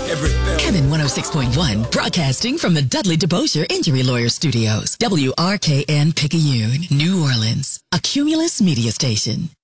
everything. Kevin 106.1, broadcasting from the Dudley DeBosier Injury Lawyer Studios. WRKN Picayune, New Orleans, a Cumulus media station.